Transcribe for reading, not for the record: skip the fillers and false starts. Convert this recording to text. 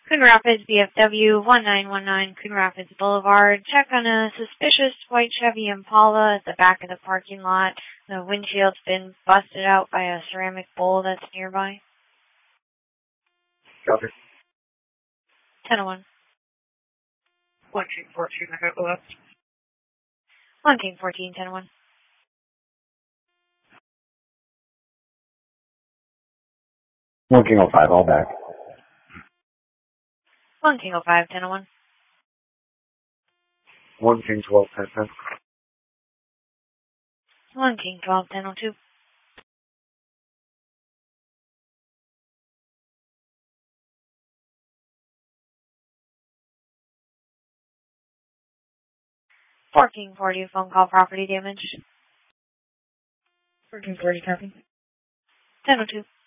Coon Rapids, BFW 1919 Coon Rapids Boulevard. Check on a suspicious white Chevy Impala at the back of the parking lot. The windshield's been busted out by a ceramic bowl that's nearby. Copy. 1001. One King 14, I got the left. 1 King 14, 1001. One King 05, all back. 1 King 05, 1001. 1 King 12, 1010. 1 King 12, 1002. 4 King 40, phone call property damage. 4 King 40, copy. 1002.